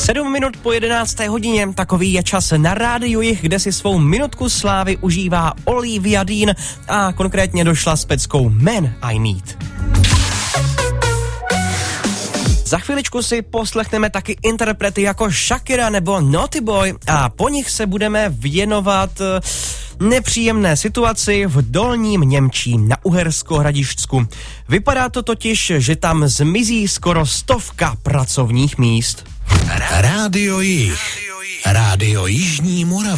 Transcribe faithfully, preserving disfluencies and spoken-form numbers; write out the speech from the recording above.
Sedm minut po jedenácté hodině, takový je čas na Rádiu Jih, kde si svou minutku slávy užívá Olivia Dean a konkrétně došla s peckou Man I Need. Za chviličku si poslechneme taky interprety jako Shakira nebo Naughty Boy a po nich se budeme věnovat nepříjemné situaci v Dolním Němčím na Uhersko-Hradišťsku. Vypadá to totiž, že tam zmizí skoro stovka pracovních míst. Rádio Jih. Rádio Jižní Moravy.